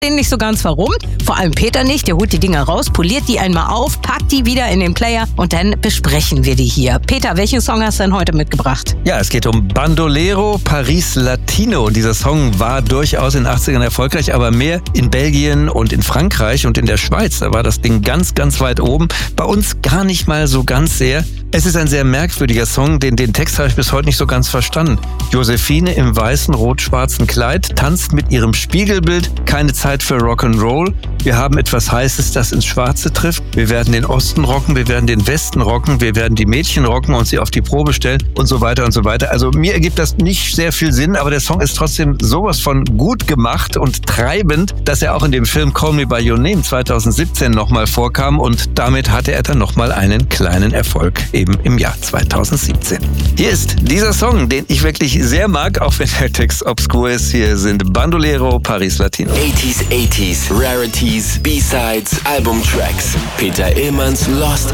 verstehen nicht so ganz warum. Vor allem Peter nicht. Der holt die Dinger raus, poliert die einmal auf, packt die wieder in den Player und dann besprechen wir die hier. Peter, welchen Song hast du denn heute mitgebracht? Ja, es geht um Bandolero Paris Latino. Und dieser Song war durchaus in den 80ern erfolgreich, aber mehr in Belgien und in Frankreich und in der Schweiz. Da war das Ding ganz, ganz weit oben. Bei uns gar nicht mal so ganz sehr. Es ist ein sehr merkwürdiger Song, den Text habe ich bis heute nicht so ganz verstanden. Josephine im weißen, rot-schwarzen Kleid tanzt mit ihrem Spiegelbild. Keine Zeit für Rock'n'Roll. Wir haben etwas Heißes, das ins Schwarze trifft. Wir werden den Osten rocken, wir werden den Westen rocken, wir werden die Mädchen rocken und sie auf die Probe stellen und so weiter und so weiter. Also mir ergibt das nicht sehr viel Sinn, aber der Song ist trotzdem sowas von gut gemacht und treibend, dass er auch in dem Film Call Me By Your Name 2017 nochmal vorkam und damit hatte er dann nochmal einen kleinen Erfolg eben im Jahr 2017. Hier ist dieser Song, den ich wirklich sehr mag, auch wenn der Text obskur ist. Hier sind Bandolero Paris Latino. 80s, Rarities, B-Sides, Albumtracks. Peter Illmanns Lost